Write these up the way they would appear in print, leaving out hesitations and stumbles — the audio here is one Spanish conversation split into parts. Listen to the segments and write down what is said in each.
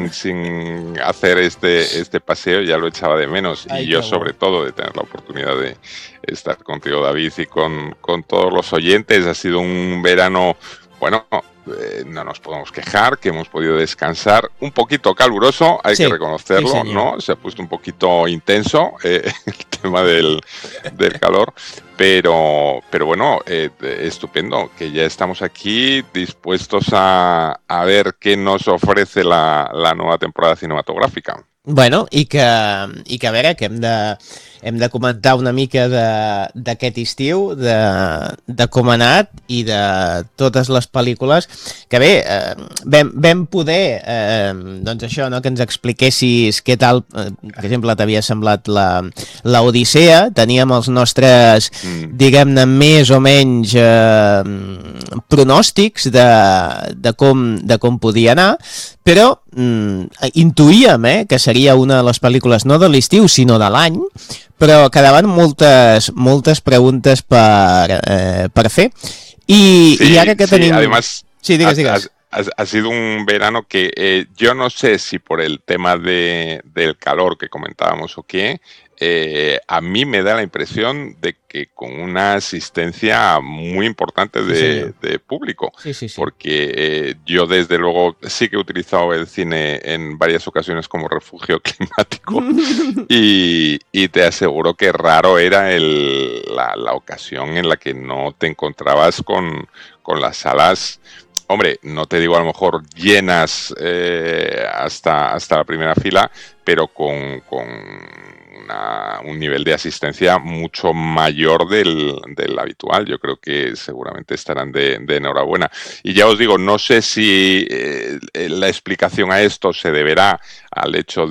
sin hacer este paseo ya lo echaba de menos. Ay, y yo qué sobre bo. todo de tener la oportunidad de estar contigo, David, y con todos los oyentes. Ha sido un verano, bueno, no nos podemos quejar, que hemos podido descansar. Un poquito caluroso, hay que Sí, sí, reconocerlo, senyor. ¿no? Se ha puesto un poquito intenso el tema del calor, pero bueno, estupendo, que ya estamos aquí dispuestos a ver qué nos ofrece la nueva temporada cinematográfica. Bueno, i que a veure, que hem de comentar una mica d'aquest estiu, de com ha anat i de totes les pel·lícules que bé, vam poder doncs això, no? Que ens expliquessis què tal, per exemple, t'havia semblat la Odissea. Teníem els nostres, diguem-ne, més o menys pronòstics de com podia anar, però intuïem que seria una de les pel·lícules no de l'estiu sinó de l'any, però quedaven moltes preguntes per fer y ara que tenim... Además, sí, digues. Ha sido un verano que yo no sé si por el tema del calor que comentábamos o qué, a mí me da la impresión de que con una asistencia muy importante de público, sí. porque yo desde luego sí que he utilizado el cine en varias ocasiones como refugio climático y te aseguro que raro era la ocasión en la que no te encontrabas con las salas. Hombre, no te digo a lo mejor llenas hasta la primera fila, pero con un nivel de asistencia mucho mayor del habitual. Yo creo que seguramente estarán de enhorabuena. Y ya os digo, no sé si la explicación a esto se deberá al hecho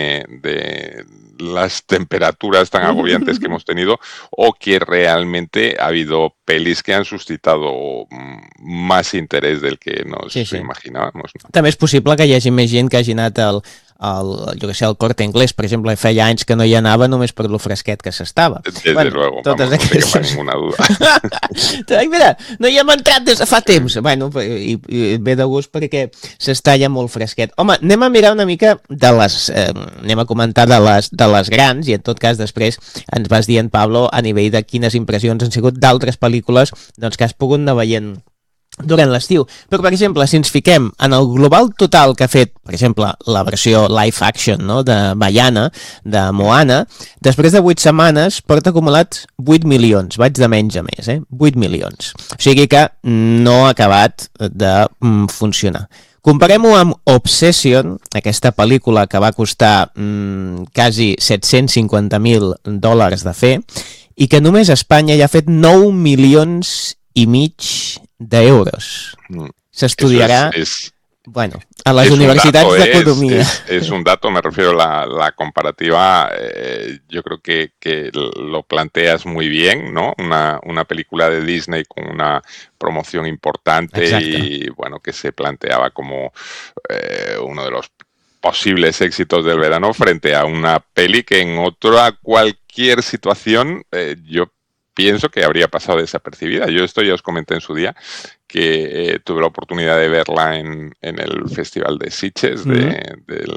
de las temperaturas tan agobiantes que hemos tenido, o que realmente ha habido pelis que han suscitado más interès del que nos imaginábamos. No? També és possible que hi hagi més gent que hagi anat jo que sé, el Corte Inglés, per exemple, feia anys que no hi anava només per lo fresquet que s'estava. Desde luego, totes vamos, aquestes... no tinc ninguna duda. Mira, no hi hem entrat des de fa temps. Bueno, i ve de gust perquè s'està ja molt fresquet. Home, anem a mirar una mica de les... anem a comentar de les grans, i en tot cas després ens vas dient, Pablo, a nivell de quines impressions han sigut d'altres pel·lícules doncs, que has pogut anar veient durant l'estiu. Però, per exemple, si ens fiquem en el global total que ha fet, per exemple, la versió live action, no?, de Vaiana, de Moana, després de 8 setmanes porta acumulats 8 milions, vaig de menys a més, 8 milions. O sigui que no ha acabat de funcionar. Comparem-ho amb Obsession, aquesta pel·lícula que va costar quasi $750.000 de fer, i que només a Espanya ja ha fet 9 milions i mig d'euros. S'estudiarà bueno, a las universidades de economía. Es un dato, me refiero a la comparativa, yo creo que lo planteas muy bien, ¿no? Una película de Disney con una promoción importante. Exacto. Y bueno, que se planteaba como uno de los posibles éxitos del verano frente a una peli que en otra cualquier situación yo pienso que habría pasado desapercibida. Yo esto ya os comenté en su día, que tuve la oportunidad de verla en el Festival de Sitges del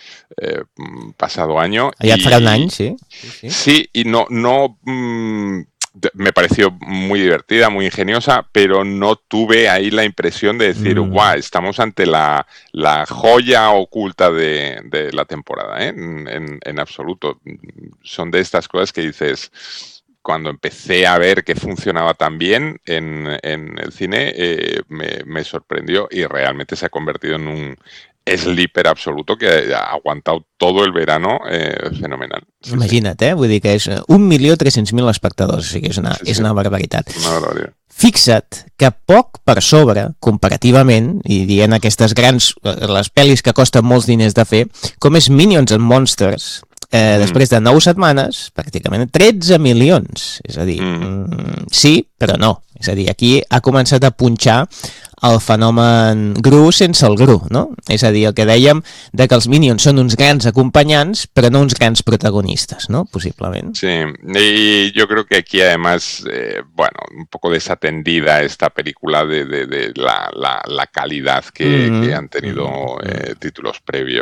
pasado año. Ya farà un any, sí. Sí, y no me pareció muy divertida, muy ingeniosa, pero no tuve ahí la impresión de decir, guau, estamos ante la joya oculta de la temporada, en absoluto. Son de estas cosas que dices... Cuando empecé a ver que funcionaba tan bien en el cine, me sorprendió y realmente se ha convertido en un sleeper absoluto que ha aguantado todo el verano fenomenal. Imagina't, vull dir que és 1.300.000 espectadors, o sigui, és una barbaritat. Una barbaritat. Fixa't que poc per sobre, comparativament, i dient aquestes grans, les pel·lis que costen molts diners de fer, com és Minions and Monsters, després de 9 setmanes, pràcticament 13 milions. És a dir, sí, però no. És a dir, aquí ha començat a punxar el fenomen Gru sense el Gru, no? És a dir, el que dèiem de que els Minions són uns grans acompanyants, pero no uns grans protagonistas, ¿no? Posiblemente. Sí, y yo creo que aquí además, bueno, un poco desatendida esta película de la calidad que han tenido títulos previos.